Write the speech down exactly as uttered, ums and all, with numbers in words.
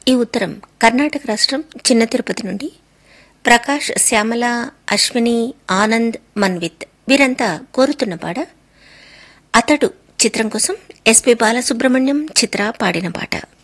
ఈ ఉత్తరం కర్ణాటక రాష్ట్రం చిన్న తిరుపతి నుండి ప్రకాష్, శ్యామల, అశ్విని, ఆనంద్, మన్విత్ వీరంతా కోరుతున్న పాట అతడు చిత్రం కోసం ఎస్పి బాలసుబ్రహ్మణ్యం, చిత్ర పాడిన పాట.